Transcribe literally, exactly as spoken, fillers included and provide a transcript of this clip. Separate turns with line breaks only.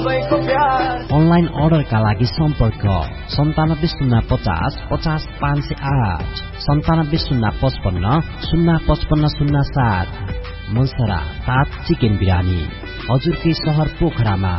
सबैको प्यार।
अनलाइन अर्डरका लागि सम्पर्क सन्तानब्बे शून्य पचास पचास पाँच सय आठ सन्तानब्बे शून्य पचपन्न शून्य पचपन्न शून्य सात। मनसरा सात चिकन बिरानी हजुरकै सहर पोखरामा।